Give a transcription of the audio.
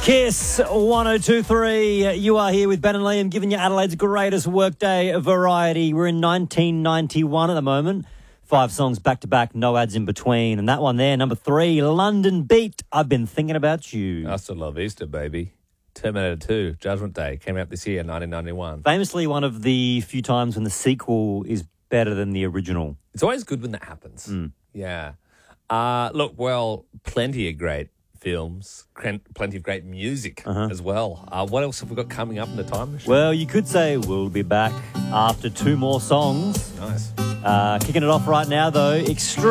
Kiss 102.3. You are here with Ben and Liam, giving you Adelaide's greatest workday variety. We're in 1991 at the moment. 5 songs back to back, no ads in between. And that one there, number 3, London Beat. I've been thinking about you. I still love Easter, baby. Terminator 2, Judgment Day, came out this year, 1991. Famously, one of the few times when the sequel is better than the original. It's always good when that happens. Yeah. Plenty of great films, plenty of great music as well. What else have we got coming up in the time machine? Well, you could say we'll be back after 2 more songs. Nice. Kicking it off right now, though, Extreme.